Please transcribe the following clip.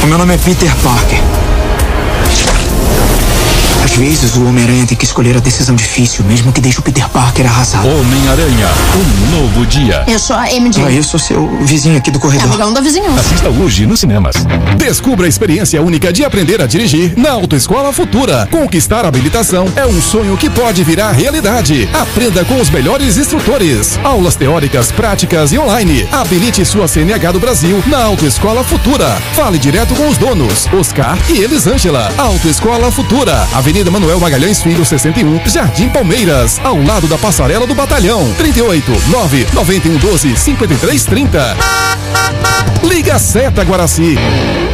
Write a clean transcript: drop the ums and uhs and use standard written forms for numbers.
O meu nome é Peter Parker. Às vezes o Homem-Aranha tem que escolher a decisão difícil, mesmo que deixe o Peter Parker arrasado. Homem-Aranha, um novo dia. Eu sou a MJ. Eu sou seu vizinho aqui do corredor. É amigão da vizinhança. Assista hoje nos cinemas. Descubra a experiência única de aprender a dirigir na Autoescola Futura. Conquistar a habilitação é um sonho que pode virar realidade. Aprenda com os melhores instrutores. Aulas teóricas, práticas e online. Habilite sua CNH do Brasil na Autoescola Futura. Fale direto com os donos, Oscar e Elisângela. Autoescola Futura, Avenida Manuel Magalhães Filho, 61, Jardim Palmeiras, ao lado da Passarela do Batalhão. 38 99112 5330. Liga Seta Guaraci.